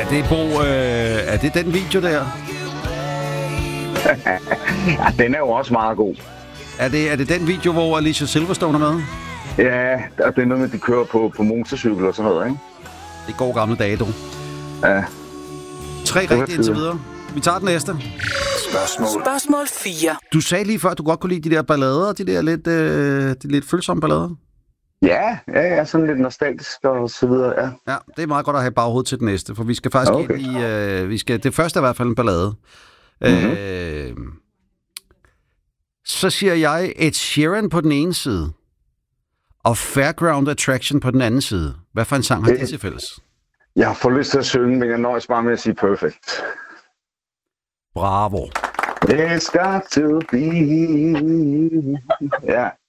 Er det den video der? Ja, den er jo også meget god. Er det den video, hvor Alicia Silverstone er med? Ja, og det er noget med, at de kører på motorcykel og sådan noget, ikke? Det går gamle dage, du. Ja. 3 rigtigt indtil videre. Vi tager den næste. Spørgsmål 4. Du sagde lige før, at du godt kunne lide de der ballader, de der lidt følsomme ballader. Ja, sådan lidt nostalgisk og så videre, ja. Ja, det er meget godt at have i baghovedet til den næste, for vi skal faktisk ind i... det første er i hvert fald en ballade. Mm-hmm. Så siger jeg Ed Sheeran på den ene side, og Fairground Attraction på den anden side. Hvad for en sang har de til fælles? Jeg får lyst til at synge, men jeg nøjes bare med at sige Perfect. Bravo. It's got to be... Ja.